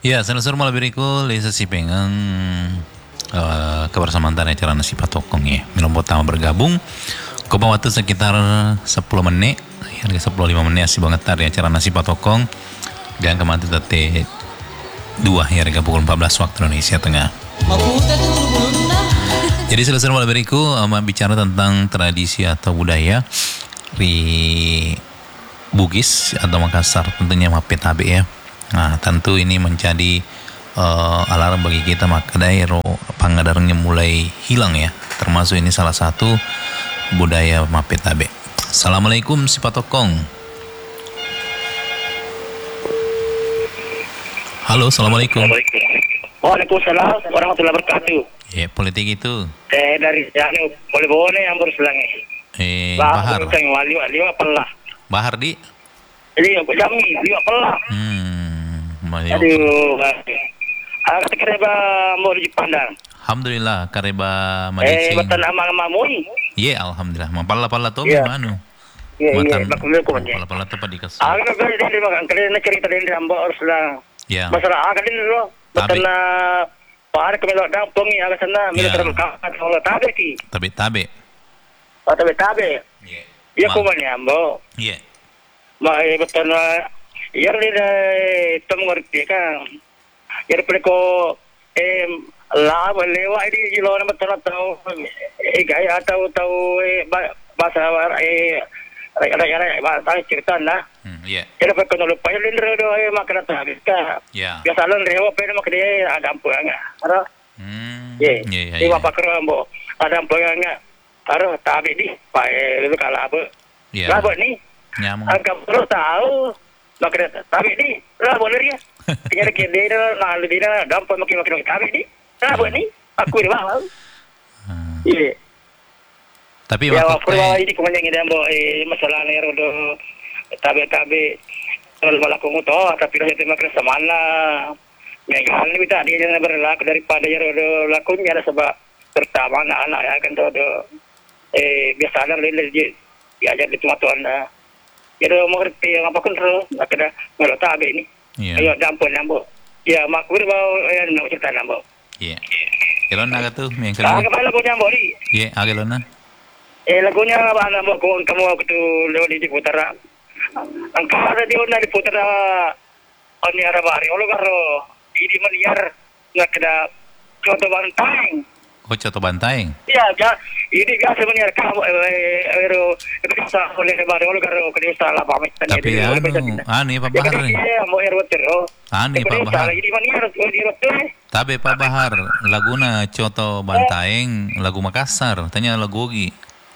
Ya, selesai malam beriku Lisa Sipengang kebersamaan tanya acara nasi patokong ya. Minum pertama bergabung. Kau waktu sekitar 10 menit. Harga 10-5 menit asli banget tadi acara nasi patokong. Dan kemana tete 2 harga pukul 14 waktu Indonesia Tengah. Jadi selesai malam beriku bicara tentang tradisi atau budaya di Bugis atau Makassar, tentunya PTAB ya. Nah, tentu ini menjadi alarm bagi kita, maka daerah pangadarnya mulai hilang ya. Termasuk ini salah satu budaya PTAB. Assalamualaikum si Patokong. Halo, assalamualaikum. Waalaikumsalam warahmatullahi wabarakatuh. Ya, politik itu. Dari Janu boleh-boleh yang berselangi. Bahar. Wali pelah. Bahar di. Jadi jami liwa pelah. Aduh. Aku kereba mau di Pandang. Alhamdulillah kareba Malaysia. Batan amal mui. Iya, alhamdulillah. Mapala-pala to gimana? Iya, bakulah. Pala-pala to padikas. Aku dari makan kalian cerita dari Ambo Arslan. Ya. Masalah kalian dulu. Batan Pak kami dang pongi aga sana mila terang ka kalau tabe ki. Tabe. Oh tabe. Iya. Iya ko man Ambo. Iya. Batan yar ni tom ngerti kan. Yar ko lab lewa ini jilo na betul tahu gaya tahu bahasa bahasa cerita nah. Iya. Jadi perkara lupa yang lindro do makan tahu ka. Iya. Biasa lan rewa pe mak dia ada ampun enggak. Ara. Iya. Ini apa kero ambo. Ada ampun enggak. Ara tabe di pae lu kala apa. Iya. Labo ni. Nyamang. Angka perlu tahu. Makan tabe di. Labo ni dia. Tinggal ke dia na lu dia dampun makin tabe di. Labo ni. Aku di bawah. Iya. Tapi ya waktu ini kemudian ini ambo masalah ni rodo tabe kalau melakukan itu tapi rasanya makin semana megal ini kita dia jangan berlaku daripada yang rodo lakunya ada sebab pertama anak-anak ya kan rodo biasa ada lagi diajar di tempat tuan dah jadi mengerti yang apa pun terus ada kalau tabe ini ayo dampun ambo ya makur bawa yang nak cerita ambo iya kelona katu yang kelima apa lagunya ambo ni iya agelona lagunya apa ambo kamu waktu lewat di putara angkara dia na di putara oni arabari olo karo ini meliar nggak kena contoh banteng contoh banteng iya ini biasa meliar kamu itu bisa oleh bari olo karo kena salah pamit tapi anu Pak Bahar iya mau erwater anu Pak Bahar ini meliar tapi Pak Bahar laguna contoh banteng lagu Makassar tanya lagu Ogi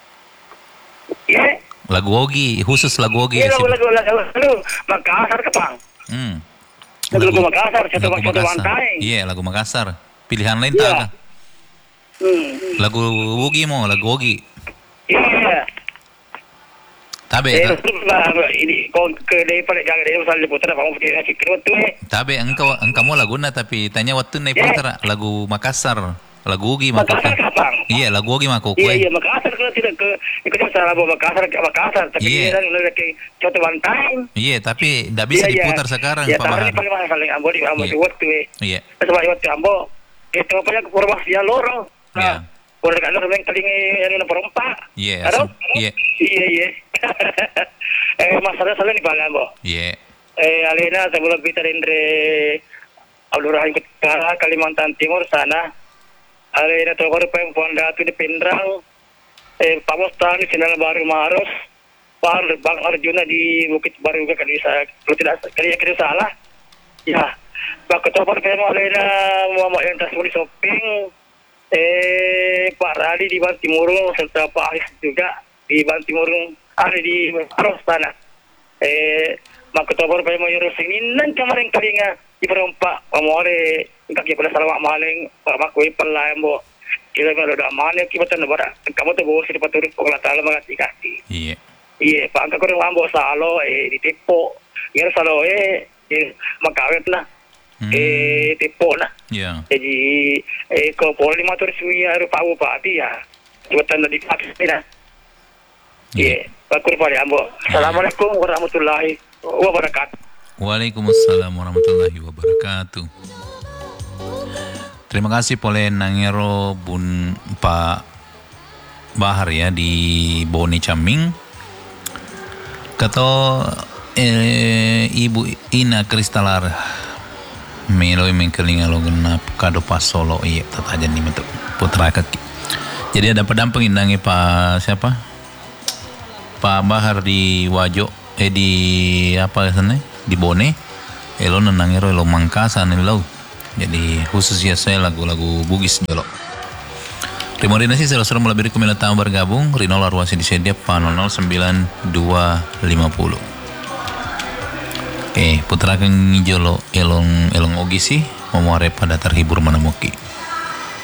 lagu Ogi, khusus lagu Ogi. Iya, lagu Makassar kepang. Lagu Makassar, contoh bantai. Iya, lagu Makassar. Pilihan lain tak? Lagu Ogi mau, lagu Ogi. Iya. Tabe. Ini kau ke dari pada jangan dari usah diputar kamu pergi nasi kerut tu. Tabe, engkau mau lagu na tapi tanya waktu naik putar lagu Makassar. Lagu Ogi makuk. Iya, lagu Ogi makuk. Iya, Makassar kalau tidak ke ikut salah bawa Makassar tapi ini kan lagi contoh bantai. Iya, tapi tidak bisa diputar sekarang Pak Bahar. Ya, paling mahal paling ambo di waktu. Iya. Sebab waktu ambo itu apa yang kurang dia loro. Iya. Boleh kan orang yang telingi yang perempat. Iya. Iya. Masalah ni paling ambo. Iya. Alena sebelum kita dari Abdul Rahim Utara Kalimantan Timur sana. Alena tu baru perempuan datu di Pindrang. Pak Mustang di Sinar Baru Maros. Bang Arjuna di Bukit Baru juga kalau tidak salah. Ya. Pak Ketua Pertama Alena Muhammad yang tas di shopping. Pak Radi di Bantimurung serta Pak Aris juga di Bantimurung. Ada di Maros sana. Pak Ketua Pertama Yurus ini nan kemarin kalinya di perempat pamore kaki pada salawat maling Pak Makui pelayambo. Kita kalau dah mana kita tak nak kamu tu bawa sini paturi pokok taala mengasih kasih. Iya. Pak angkat korang ambo salo ditipu. Ya salo makawet lah. Tipu lah. Iya. Jadi kau poli motor semua rupa bupati ya. Jabatan di Pakistan. Iya. Pak Kurban ambo. Assalamualaikum warahmatullahi wabarakatuh. Waalaikumsalam warahmatullahi wabarakatuh. Terima kasih pole nangero bun Pak Bahar ya di Bone Caming. Kato Ibu Ina Kristalar Meloi mengkelingalo genap kado pas Solo iya tatajan nih bentuk putra kaki. Jadi ada pedamping indangi Pak siapa? Pak Bahar di Wajo di apa sana? Di Bone. Elo nenangero elo Mangkasan elo. Jadi khusus ya saya lagu-lagu Bugis jolo. Terima kasih selalu melebih kumila tamu bergabung. Rino Larwasi di sedia pa 009-250. Oke, putra keng jolo elong ogi sih memuare pada terhibur menemuki.